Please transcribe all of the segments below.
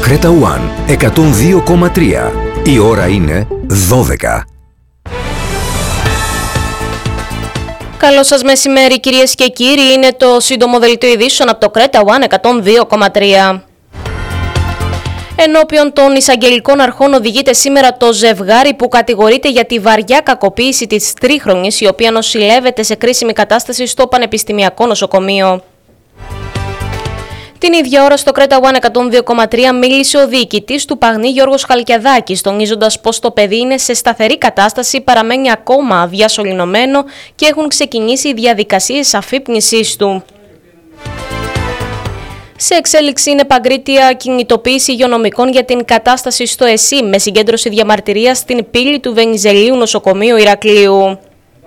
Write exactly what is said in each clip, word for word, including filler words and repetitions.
Κρέτα One εκατόν δύο κόμμα τρία. Η ώρα είναι δώδεκα. Καλό σας μεσημέρι κυρίες και κύριοι, είναι το σύντομο δελτίο ειδήσεων από το Κρέτα One εκατόν δύο κόμμα τρία. Ενώπιον των εισαγγελικών αρχών οδηγείται σήμερα το ζευγάρι που κατηγορείται για τη βαριά κακοποίηση της τρίχρονης, η οποία νοσηλεύεται σε κρίσιμη κατάσταση στο Πανεπιστημιακό Νοσοκομείο. Την ίδια ώρα στο Κρέτα One εκατόν δύο κόμμα τρία μίλησε ο διοικητής του Παγνή Γιώργος Χαλκιαδάκης, τονίζοντας πως το παιδί είναι σε σταθερή κατάσταση, παραμένει ακόμα αδιασωληνωμένο και έχουν ξεκινήσει οι διαδικασίες αφύπνισης του. Σε εξέλιξη είναι παγκρίτια κινητοποίηση υγειονομικών για την κατάσταση στο ΕΣΥ, με συγκέντρωση διαμαρτυρίας στην πύλη του Βενιζελίου Νοσοκομείου Ηρακλείου.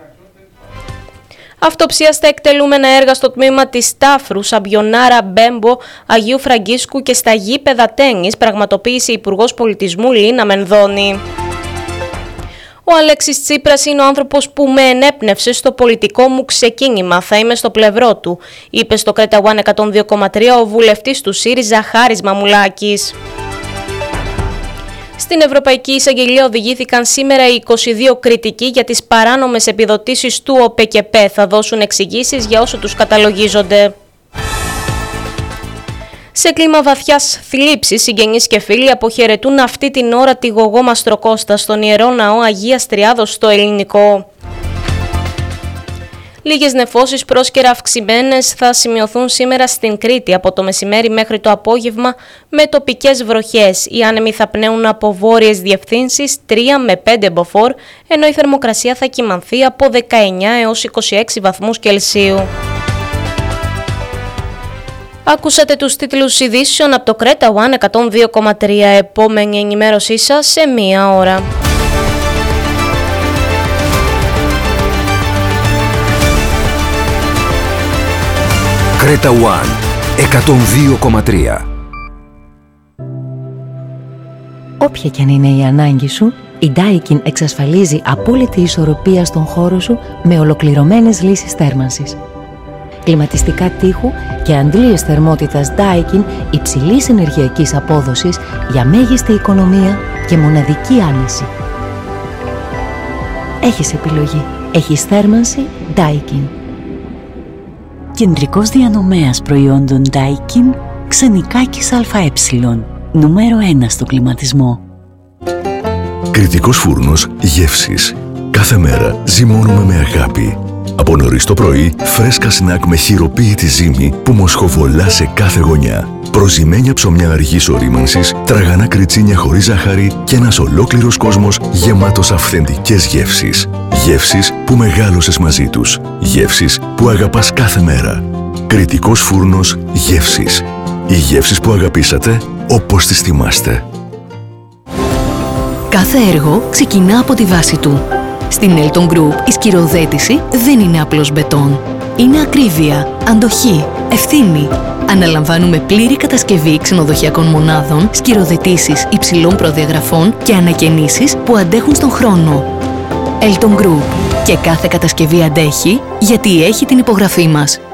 Αυτοψία στα εκτελούμενα έργα στο τμήμα της Τάφρου, Σαμπιονάρα, Μπέμπο, Αγίου Φραγκίσκου και στα γήπεδα τένις πραγματοποίησε Υπουργός Πολιτισμού Λίνα Μενδώνη. Ο Αλέξης Τσίπρας είναι ο άνθρωπος που με ενέπνευσε στο πολιτικό μου ξεκίνημα. Θα είμαι στο πλευρό του, είπε στο Κρέτα One εκατόν δύο κόμμα τρία ο βουλευτής του ΣΥΡΙΖΑ Χάρης Μαμουλάκης. Στην Ευρωπαϊκή Εισαγγελία οδηγήθηκαν σήμερα οι είκοσι δύο κριτικοί για τις παράνομες επιδοτήσεις του ΟΠΕΚΕΠΕ. Θα δώσουν εξηγήσεις για όσο τους καταλογίζονται. Σε κλίμα βαθιάς θλίψης, συγγενείς και φίλοι αποχαιρετούν αυτή την ώρα τη Γογό Μαστροκώστα στον Ιερό Ναό Αγίας Τριάδος στο Ελληνικό. Λίγες νεφώσεις πρόσκαιρα αυξημένες θα σημειωθούν σήμερα στην Κρήτη από το μεσημέρι μέχρι το απόγευμα με τοπικές βροχές. Οι άνεμοι θα πνέουν από βόρειες διευθύνσεις τρία με πέντε μποφόρ, ενώ η θερμοκρασία θα κυμανθεί από δεκαεννιά έως είκοσι έξι βαθμούς Κελσίου. Άκουσατε τους τίτλους ειδήσεων από το Κρέτα One εκατόν δύο κόμμα τρία. Επόμενη ενημέρωσή σας σε μία ώρα. Κρέτα One εκατόν δύο κόμμα τρία. Όποια και αν είναι η ανάγκη σου, η Daikin εξασφαλίζει απόλυτη ισορροπία στον χώρο σου με ολοκληρωμένες λύσεις θέρμανσης. Κλιματιστικά τείχου και αντλίες θερμότητας Daikin υψηλής ενεργειακής απόδοσης για μέγιστη οικονομία και μοναδική άνεση. Έχεις επιλογή. Έχεις θέρμανση Daikin. Κεντρικός διανομέας προϊόντων Daikin, Ξενικάκης ΑΕ, νούμερο ένα στο κλιματισμό. Κρητικός φούρνος γεύσης. Κάθε μέρα ζυμώνουμε με αγάπη. Από νωρίς το πρωί, φρέσκα σνακ με χειροποίητη ζύμη που μοσχοβολά σε κάθε γωνιά. Προζυμένια ψωμιά αργής ορίμανσης, τραγανά κριτσίνια χωρίς ζάχαρη και ένας ολόκληρος κόσμος γεμάτος αυθεντικές γεύσεις. Γεύσεις που μεγάλωσες μαζί τους. Γεύσεις που αγαπάς κάθε μέρα. Κρητικός φούρνος γεύσης. Οι γεύσεις που αγαπήσατε όπως τις θυμάστε. Κάθε έργο ξεκινά από τη βάση του. Στην Elton Group η σκυροθέτηση δεν είναι απλώς μπετόν. Είναι ακρίβεια, αντοχή, ευθύνη. Αναλαμβάνουμε πλήρη κατασκευή ξενοδοχειακών μονάδων, σκυροθετήσεις υψηλών προδιαγραφών και ανακαινήσεις που αντέχουν στον χρόνο. Elton Group. Και κάθε κατασκευή αντέχει γιατί έχει την υπογραφή μας.